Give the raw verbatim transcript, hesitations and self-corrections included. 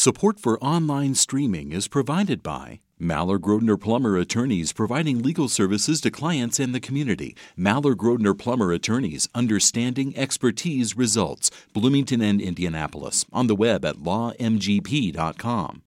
Support for online streaming is provided by Maller Grodner Plummer Attorneys, providing legal services to clients and the community. Maller Grodner Plummer Attorneys, understanding expertise results. Bloomington and Indianapolis. On the web at law m g p dot com.